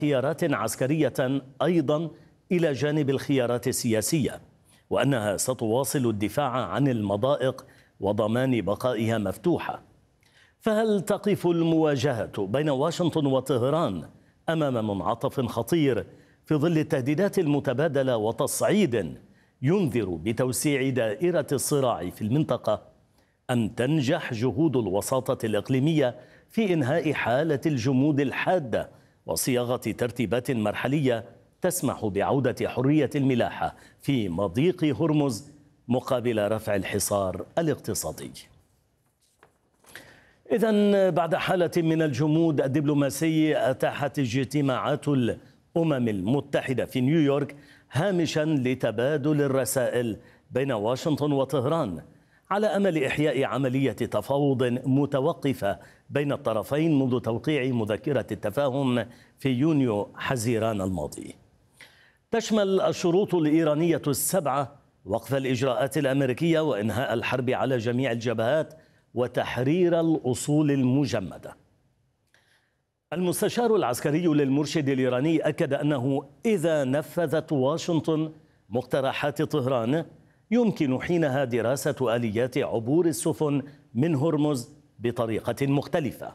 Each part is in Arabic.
خيارات عسكرية أيضا إلى جانب الخيارات السياسية، وأنها ستواصل الدفاع عن المضائق وضمان بقائها مفتوحة. فهل تقف المواجهة بين واشنطن وطهران أمام منعطف خطير في ظل التهديدات المتبادلة وتصعيد ينذر بتوسيع دائرة الصراع في المنطقة، أم تنجح جهود الوساطة الإقليمية في إنهاء حالة الجمود الحادة وصياغة ترتيبات مرحلية تسمح بعودة حرية الملاحة في مضيق هرمز مقابل رفع الحصار الاقتصادي؟ إذن بعد حالة من الجمود الدبلوماسي أتاحت اجتماعات الأمم المتحدة في نيويورك هامشا لتبادل الرسائل بين واشنطن وطهران على أمل إحياء عملية تفاوض متوقفة بين الطرفين منذ توقيع مذكرة التفاهم في يونيو حزيران الماضي. تشمل الشروط الإيرانية السبعة وقف الإجراءات الأمريكية وإنهاء الحرب على جميع الجبهات وتحرير الأصول المجمدة. المستشار العسكري للمرشد الإيراني أكد أنه إذا نفذت واشنطن مقترحات طهران يمكن حينها دراسة آليات عبور السفن من هرمز بطريقة مختلفة.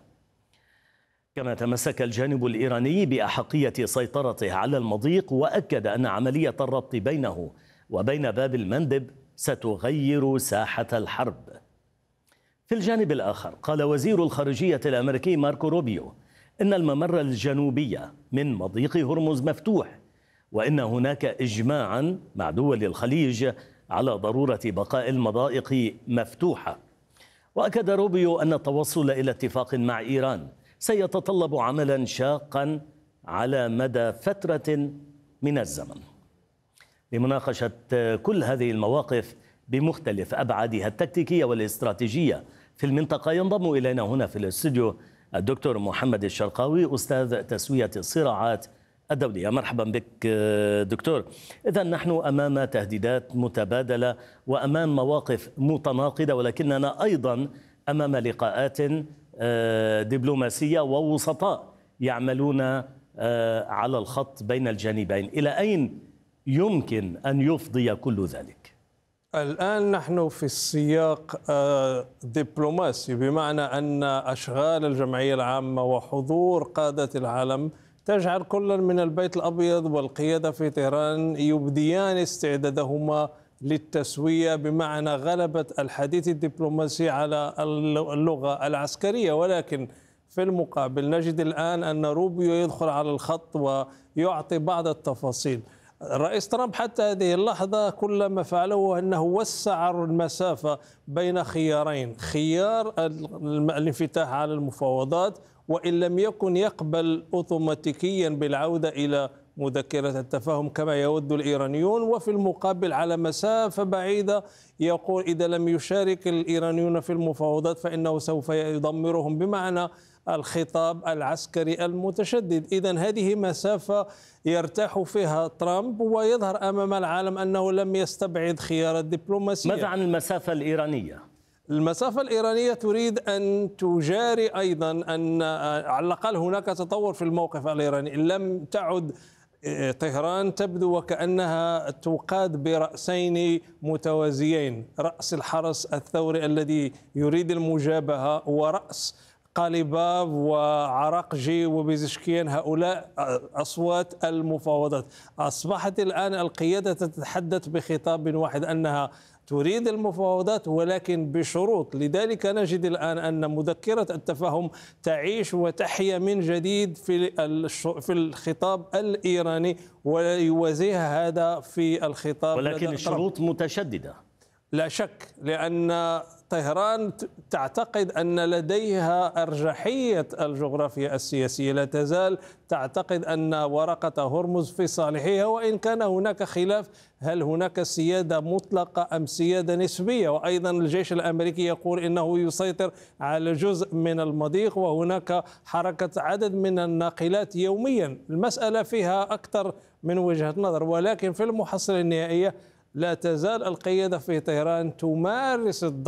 كما تمسك الجانب الإيراني بأحقية سيطرته على المضيق، وأكد أن عملية الربط بينه وبين باب المندب ستغير ساحة الحرب. في الجانب الآخر قال وزير الخارجية الأمريكي ماركو روبيو إن الممر الجنوبي من مضيق هرمز مفتوح، وإن هناك إجماعا مع دول الخليج على ضرورة بقاء المضائق مفتوحة. وأكد روبيو أن التوصل إلى اتفاق مع إيران سيتطلب عملا شاقا على مدى فترة من الزمن. لمناقشة كل هذه المواقف بمختلف أبعادها التكتيكية والاستراتيجية في المنطقة ينضم إلينا هنا في الاستوديو الدكتور محمد الشرقاوي أستاذ تسوية الصراعات الدولية. مرحبا بك دكتور. إذن نحن أمام تهديدات متبادلة وأمام مواقف متناقضة، ولكننا أيضا أمام لقاءات دبلوماسية ووسطاء يعملون على الخط بين الجانبين. إلى أين يمكن أن يفضي كل ذلك؟ الآن نحن في السياق دبلوماسي، بمعنى أن أشغال الجمعية العامة وحضور قادة العالم تجعل كل من البيت الأبيض والقيادة في طهران يبديان استعدادهما للتسوية، بمعنى غلبة الحديث الدبلوماسي على اللغة العسكرية. ولكن في المقابل نجد الآن أن روبيو يدخل على الخط ويعطي بعض التفاصيل. الرئيس ترامب حتى هذه اللحظة كل ما فعله أنه وسع المسافة بين خيارين: خيار الانفتاح على المفاوضات، وإن لم يكن يقبل أوتوماتيكيا بالعودة إلى مذكرة التفاهم كما يود الإيرانيون، وفي المقابل على مسافة بعيدة يقول إذا لم يشارك الإيرانيون في المفاوضات فإنه سوف يدمرهم، بمعنى الخطاب العسكري المتشدد. إذن هذه مسافة يرتاح فيها ترامب ويظهر أمام العالم أنه لم يستبعد خيار الدبلوماسية. ماذا عن المسافة الإيرانية؟ المسافة الإيرانية تريد أن تجاري أيضا أن على الأقل هناك تطور في الموقف الإيراني. لم تعد طهران تبدو وكأنها تقاد برأسين متوازيين: رأس الحرس الثوري الذي يريد المجابهة، ورأس قاليباف وعراقجي وبيزشكيان، هؤلاء أصوات المفاوضات. أصبحت الآن القيادة تتحدث بخطاب واحد أنها تريد المفاوضات ولكن بشروط. لذلك نجد الآن أن مذكرة التفاهم تعيش وتحيا من جديد في الخطاب الإيراني، ويوازيها هذا في الخطاب، ولكن الشروط متشددة لا شك، لأن طهران تعتقد أن لديها أرجحية الجغرافيا السياسية، لا تزال تعتقد أن ورقة هرمز في صالحها، وإن كان هناك خلاف هل هناك سيادة مطلقة أم سيادة نسبية. وأيضا الجيش الأمريكي يقول إنه يسيطر على جزء من المضيق، وهناك حركة عدد من الناقلات يوميا. المسألة فيها أكثر من وجهة نظر، ولكن في المحصلة النهائية لا تزال القيادة في طهران تمارس الضغط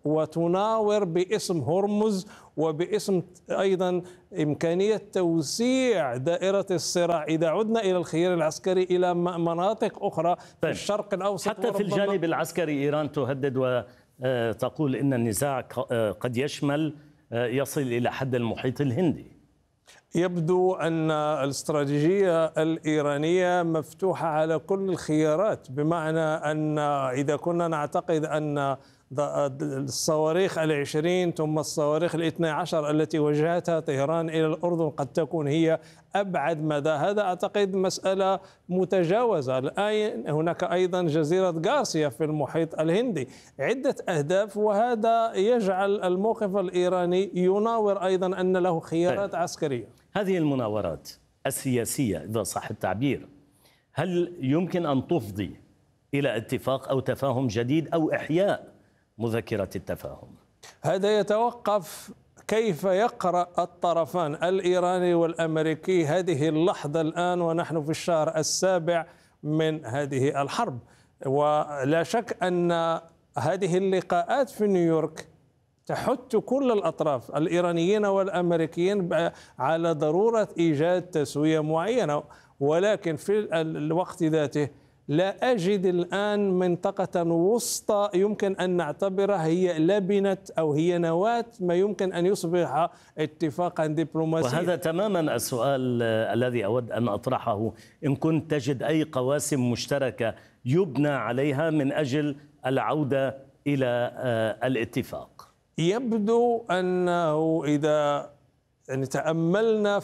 وتناور باسم هرمز وباسم أيضا إمكانية توسيع دائرة الصراع إذا عدنا إلى الخيار العسكري إلى مناطق أخرى في الشرق الأوسط. حتى في الجانب العسكري إيران تهدد وتقول إن النزاع قد يصل إلى حد المحيط الهندي. يبدو أن الاستراتيجية الإيرانية مفتوحة على كل الخيارات، بمعنى أن إذا كنا نعتقد أن الصواريخ 20 ثم الصواريخ 12 التي وجهتها طهران إلى الأردن قد تكون هي أبعد مدى، هذا أعتقد مسألة متجاوزة. الآن هناك أيضا جزيرة غارسيا في المحيط الهندي، عدة أهداف، وهذا يجعل الموقف الإيراني يناور أيضا أن له خيارات عسكرية. هذه المناورات السياسية إذا صح التعبير، هل يمكن أن تفضي إلى اتفاق أو تفاهم جديد أو إحياء مذكرة التفاهم؟ هذا يتوقف كيف يقرأ الطرفان الإيراني والأمريكي هذه اللحظة الآن ونحن في الشهر السابع من هذه الحرب. ولا شك أن هذه اللقاءات في نيويورك تحث كل الأطراف الإيرانيين والأمريكيين على ضرورة إيجاد تسوية معينة، ولكن في الوقت ذاته لا أجد الآن منطقة وسطى يمكن أن نعتبرها هي لبنة أو هي نواة ما يمكن أن يصبح اتفاقا دبلوماسيا. وهذا تماما السؤال الذي أود أن أطرحه، إن كنت تجد أي قواسم مشتركة يبنى عليها من أجل العودة إلى الاتفاق. يبدو أنه إذا تأملنا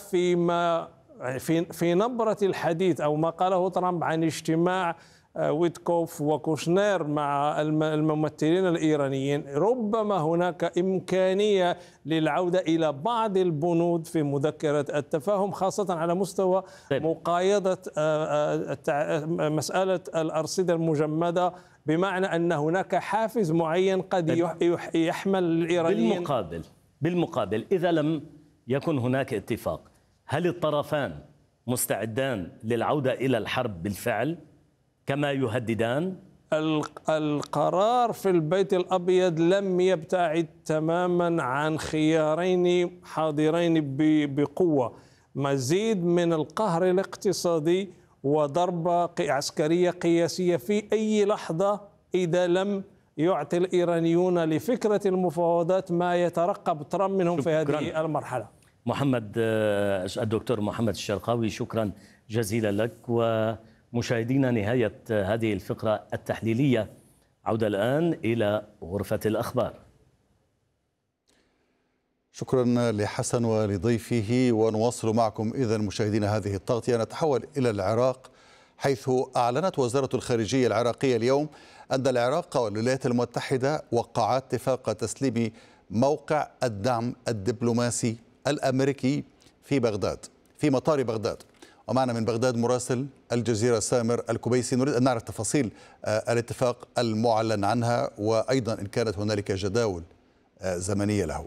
في نبرة الحديث أو ما قاله ترامب عن اجتماع ويتكوف وكوشنير مع الممثلين الإيرانيين، ربما هناك إمكانية للعودة إلى بعض البنود في مذكرة التفاهم، خاصة على مستوى مقايضة مسألة الأرصدة المجمدة، بمعنى أن هناك حافز معين قد يحمل الإيرانيين. بالمقابل إذا لم يكن هناك اتفاق، هل الطرفان مستعدان للعودة إلى الحرب بالفعل كما يهددان؟ القرار في البيت الأبيض لم يبتعد تماما عن خيارين حاضرين بقوة: مزيد من القهر الاقتصادي وضربة عسكرية قياسية في أي لحظة إذا لم يعطي الإيرانيون لفكرة المفاوضات ما يترقب ترامب منهم في هذه المرحلة. الدكتور محمد الشرقاوي، شكرا جزيلا لك. ومشاهدينا، نهاية هذه الفقرة التحليلية. عودة الآن إلى غرفة الأخبار. شكرا لحسن ولضيفه، ونواصل معكم إذن مشاهدينا هذه التغطية. نتحول إلى العراق، حيث أعلنت وزارة الخارجية العراقية اليوم أن العراق والولايات المتحدة وقعا اتفاق تسليم موقع الدعم الدبلوماسي الأمريكي في بغداد، في مطار بغداد. ومعنا من بغداد مراسل الجزيرة سامر الكبيسي. نريد أن نعرف تفاصيل الاتفاق المعلن عنها، وأيضا إن كانت هنالك جداول زمنية له.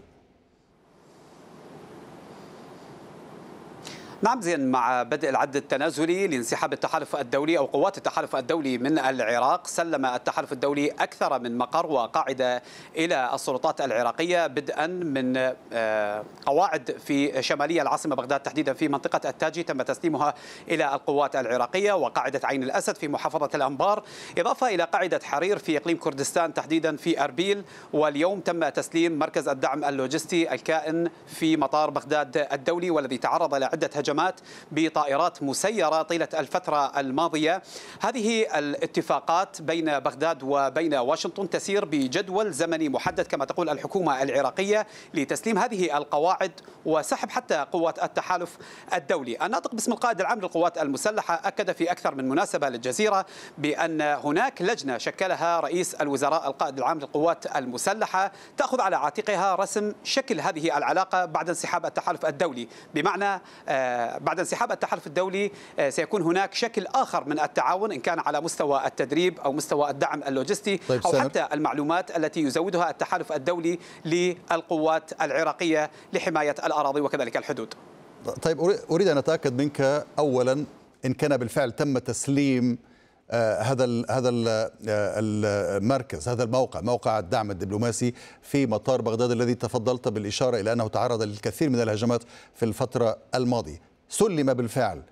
نعم زين، مع بدء العد التنازلي لانسحاب التحالف الدولي أو قوات التحالف الدولي من العراق، سلم التحالف الدولي أكثر من مقر وقاعدة إلى السلطات العراقية، بدءا من قواعد في شمالية العاصمة بغداد، تحديدا في منطقة التاجي تم تسليمها إلى القوات العراقية، وقاعدة عين الأسد في محافظة الأنبار، إضافة إلى قاعدة حرير في إقليم كردستان تحديدا في أربيل. واليوم تم تسليم مركز الدعم اللوجستي الكائن في مطار بغداد الدولي، والذي تعرض لعدة هجمات بطائرات مسيرة طيلة الفترة الماضية. هذه الاتفاقات بين بغداد وبين واشنطن تسير بجدول زمني محدد كما تقول الحكومة العراقية لتسليم هذه القواعد وسحب حتى قوات التحالف الدولي. الناطق باسم القائد العام للقوات المسلحة أكد في أكثر من مناسبة للجزيرة بأن هناك لجنة شكلها رئيس الوزراء القائد العام للقوات المسلحة تأخذ على عاتقها رسم شكل هذه العلاقة بعد انسحاب التحالف الدولي، بمعنى بعد انسحاب التحالف الدولي سيكون هناك شكل آخر من التعاون، إن كان على مستوى التدريب أو مستوى الدعم اللوجستي أو حتى المعلومات التي يزودها التحالف الدولي للقوات العراقية لحماية الأراضي وكذلك الحدود. طيب، أريد أن أتأكد منك أولا إن كان بالفعل تم تسليم هذا المركز، هذا الموقع، موقع الدعم الدبلوماسي في مطار بغداد الذي تفضلت بالإشارة إلى أنه تعرض للكثير من الهجمات في الفترة الماضية، سلم بالفعل